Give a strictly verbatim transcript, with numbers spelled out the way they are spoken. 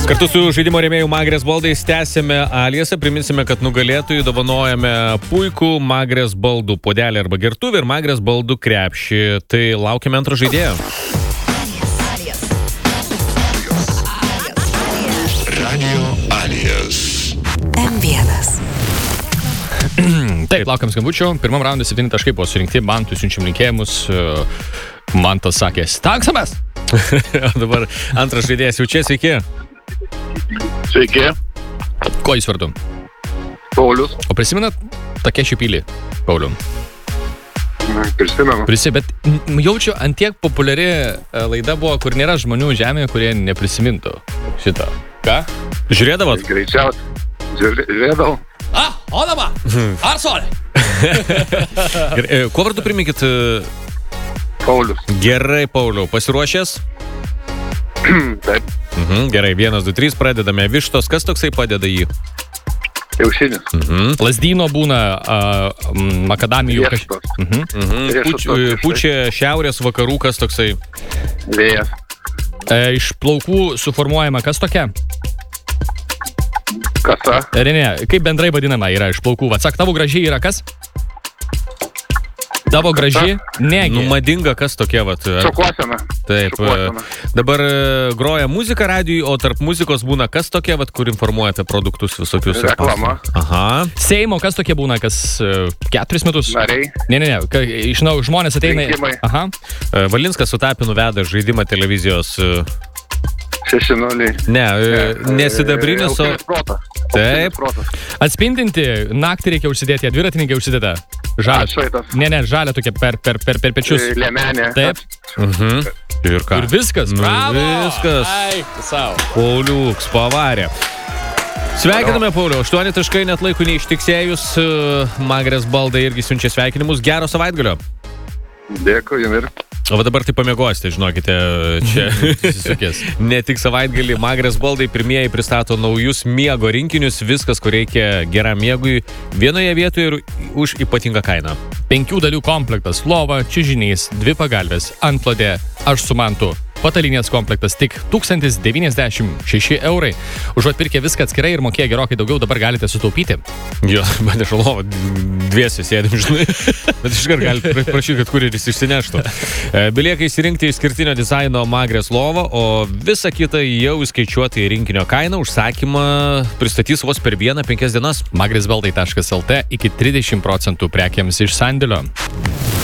Kartu su žaidimo rėmėjų Magrės baldais tęsėme aliasą. Priminsime, kad nugalėtojų dovanojame puikų Magrės baldų puodelį arba gertuvį ir Magrės baldų krepšį. Tai laukiame antro žaidėjo. Radio Alijas. M vienas. Taip, laukiam skambučio. Pirmam raundui septyni taškai buvo surinkti. Mantui siunčiam linkėjimus. Mantas sakė, stengsimės. Dabar antras žaidėjas jau čia, sveiki. Sveiki. Ko jis vardu? Paulius. O prisimenat Takeshi Pili, Paulium? Prisimenu. Prisi, bet jaučiu, antiek populiari laida buvo, kur nėra žmonių žemėje, kurie neprisimintų šitą. Ką? Žiūrėdavot? Greičiausiai. Žiūrėdavau. Ah, o dabar. Ar solė? Kuo vardu priminkit? Paulius. Gerai, Pauliau. Pasiruošęs? Taip. Mhm, gerai, vienas, du, trys, pradedame. Vištos, kas toksai padeda jį? Kiaušinis. Mhm. Lasdyno būna uh, makadamijų. Riešutos. Mhm. Mhm. Puč, pučia šiaurės vakarų, kas toksai? Vėjas. E, iš plaukų suformuojama kas tokia? Kasa. Renė, kaip bendrai vadinama yra iš plaukų? Vat, sak, tavo gražiai yra kas? Tavo graži? Negi. Nu, madinga, kas tokia, vat. Šukuosena. Taip. Šukuosena. Dabar groja muzika radijui, o tarp muzikos būna kas tokia, vat, kur informuoja apie produktus visokius. Reklama. Aha. Seimo, kas tokie būna, kas uh, keturis metus? Nariai. Ne, ne, ne. Ka, iš naujo žmonės ateina. Rinkimai. Aha. Valinskas su Tapinu veda žaidimą televizijos. šeši nuliai. Ne, nesidabrinis, o... Taip. Atspindinti, naktį reikia užsidėti, dviratininkai užsideda. Žalia. Atšvaitas. Ne, ne, žalia tokia per, per, per, per pečius. Liemenė. Taip. Mhm. Ir ką? Ir viskas. Nu, Bravo. viskas. Ai, savo. Pauliuks pavarė. Sveikiname, Pauliau. Aštuoni taškai net laikų neištiksėjus. Magrės baldai irgi siunčia sveikinimus. Gero savaitgalio. Dėkui, jums ir. O dabar tai pamiegosite, žinokite, čia ne tik savaitgalį. Magrės baldai pirmieji pristato naujus miego rinkinius, viskas, ko reikia geram miegui, vienoje vietoje ir už ypatingą kainą. Penkių dalių komplektas, lova, čiužinys, dvi pagalvės, antklodė, aš su mantu. Patalinės komplektas tik tūkstantis devyniasdešimt šeši eurai. Užuot pirkę viską atskirai ir mokėję gerokai daugiau, dabar galite sutaupyti. Jo, man iš lovo dviesi sėdim, žinai. Bet iškart galite prašyti, kad kurjeris išsineštų. Belieka įsirinkti išskirtinio dizaino Magrės lovą, o visą kitą jau įskaičiuotą į rinkinio kainą užsakymą pristatys vos per vieną penkias dienas. Magrės baldai taškas lt iki trisdešimt procentų prekiams iš sandėlio.